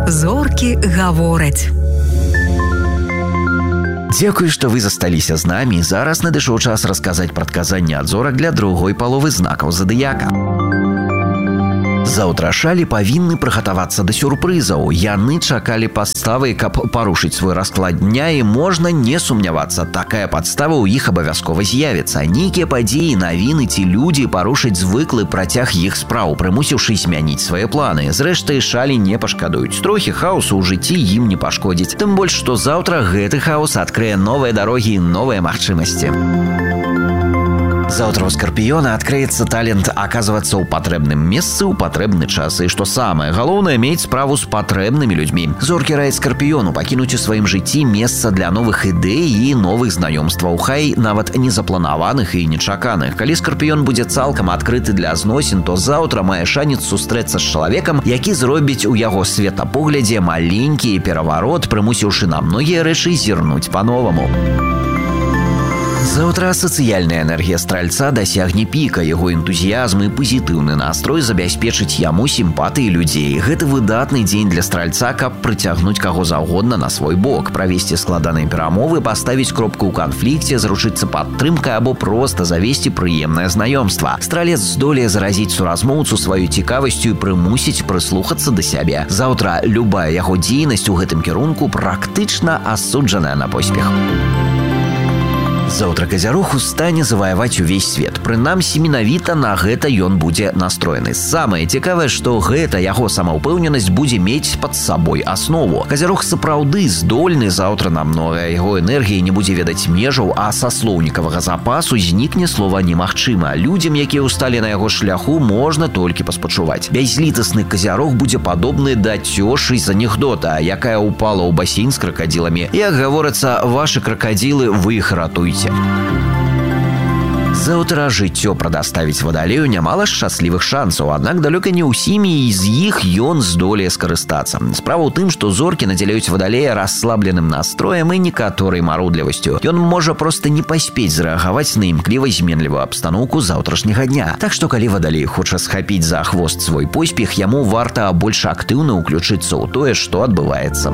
Зоркі гавораць. Дзякуй, што вы засталіся з намі. Зараз надышоў час расказаць прадказанні ад зорак для другой паловы знакаў задыяка. Заўтрашалі павінны прыгатавацца да сюрпрызаў. Яны чакалі падставы, каб парушыць свой расклад дня, і можна не сумнявацца, такая падстава ў іх абавязкова з'явіцца. Нейкія падзеі, навіны ці людзі парушаць звыклы працяг іх спраў, прымусіўшы змяніць свае планы. Зрэшты, шалі не пашкадуюць. Трохі хаосу ў жыцці ім не пашкодзіць. Тым больш, што заўтра гэты хаос адкрые новыя дарогі і новыя магчымасці. Заўтра ў скарпіёна адкрыецца талент аказвацца ў патрэбным месцы ў патрэбны час. І што самае галоўнае, мець справу з патрэбнымі людзьмі. Зоркі раяць скарпіёну пакінуць у сваім жыцці месца для новых ідэй і новых знаёмстваў, хай нават незапланаваных і нечаканых. Калі скарпіён будзе цалкам адкрыты для зносін, то заўтра мае шанец сустрэцца з чалавекам, які зробіць у яго светапоглядзе маленькі пераварот, прымусіўшы на многія рэчы зірнуць па-новаму. Заўтра сацыяльная энергія стральца дасягне піка. Яго энтузіязм і пазітыўны настрой забяспечыць яму сімпатыі людзей. Гэта выдатны дзень для стральца, каб прыцягнуць каго заўгодна на свой бок, правесці складаныя перамовы, паставіць кропку ў канфлікце, заручыцца падтрымкай або проста завесці прыемнае знаёмства. Стралец здолее заразіць суразмоўцу сваёй цікавасцю і прымусіць прыслухацца да сябе. Заўтра любая яго дзейнасць у гэтым кірунку практычна асуджаная на поспех. Заўтра казярог у стане заваяваць увесь свет. Прынамсі, менавіта на гэта ён будзе настроены. Самае цікавае, што гэта яго самаўпэўненасць будзе мець пад сабой аснову. Казярог сапраўды здольны заўтра на многае. Яго энергія не будзе ведаць межаў, а са слоўнікавага запасу знікне слова «немагчыма». Людзям, якія ўсталі на яго шляху, можна толькі паспачуваць. Бязлітасны казярог будзе падобны да цёшы з анекдота, якая ўпала ў басейн з кракадзіламі. Як гаворыцца, вашы кракадзілы, вы іх ратуйце. Заўтра жыццё прадаставіць вадалею нямала шчаслівых шансаў, аднак далёка не ўсімі з іх ён здолее скарыстацца. Справа ў тым, што зоркі надзяляюць вадалея расслабленым настроем і некаторай марудлівасцю. Ён можа проста не паспець зрэагаваць на імкліва зменлівую абстаноўку заўтрашняга дня. Так што, калі вадалей хоча схапіць за хвост свой поспех, яму варта больш актыўна ўключыцца ў тое, што адбываецца.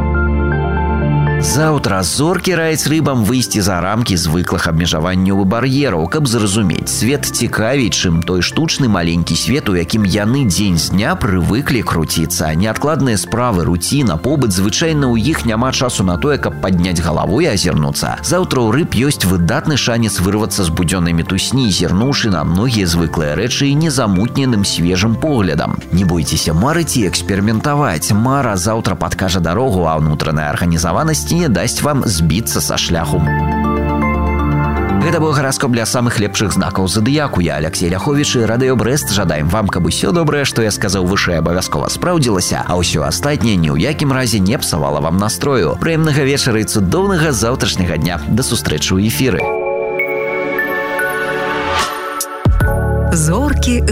Заўтра зоркі раяць рыбам выйсці за рамкі звыклых абмежаванняў і бар'ераў, каб зразумець, свет цікавей, чым той штучны маленькі свет, у якім яны дзень з дня прывыклі круціцца. Неадкладныя справы, руціна, побыт, звычайна ў іх няма часу на тое, каб падняць галаву і азірнуцца. Заўтра ў рыб ёсць выдатны шанец вырвацца з будзённай мітусні, зірнуўшы на многія звыклыя рэчы і незамутненым свежым поглядам. Не бойцеся марыць і эксперыментаваць. Мара заўтра падкажа дарогу, а ўнутраная арганізаванасць не дасць вам збіцца са шляху. Гэта быў гараскоп для самых лепшых знакаў задыяку. Я, Алексей Ляховіч, і Радыё Брэст жадаем вам, каб усё добрае, што я сказаў вышэй, абавязкова спраўдзілася, а ўсё астатняе ні ў якім разе не псавала вам настрою. Прыемнага вечара і цудоўнага заўтрашняга дня. Да сустрэчы ў эфіры. Зоркі